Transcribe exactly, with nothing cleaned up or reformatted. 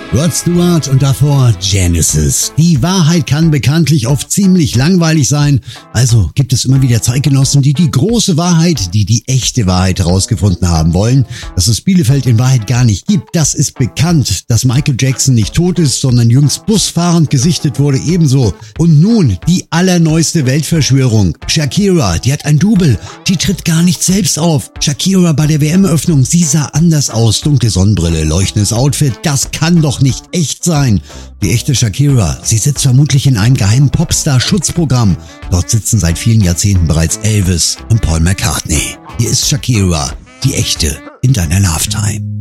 Rod Stewart und davor Genesis. Die Wahrheit kann bekanntlich oft ziemlich langweilig sein, also gibt es immer wieder Zeitgenossen, die die große Wahrheit, die die echte Wahrheit herausgefunden haben wollen. Dass es Bielefeld in Wahrheit gar nicht gibt, das ist bekannt. Dass Michael Jackson nicht tot ist, sondern jüngst busfahrend gesichtet wurde, ebenso. Und nun die allerneueste Weltverschwörung. Shakira, die hat ein Double, die tritt gar nicht selbst auf. Shakira bei der W M-Öffnung, sie sah anders aus. Dunkle Sonnenbrille, leuchtendes Outfit, das kann doch nicht echt sein. Die echte Shakira, sie sitzt vermutlich in einem geheimen Popstar-Schutzprogramm. Dort sitzen seit vielen Jahrzehnten bereits Elvis und Paul McCartney. Hier ist Shakira, die echte, in deiner Lifetime.